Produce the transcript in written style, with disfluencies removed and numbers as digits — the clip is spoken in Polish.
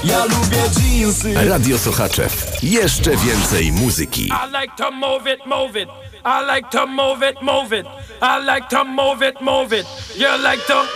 Ja lubię jeansy. Radio Sochaczew. Jeszcze więcej muzyki. I like to move it, move it. I like to move it, move it. I like to move it, move it. You like to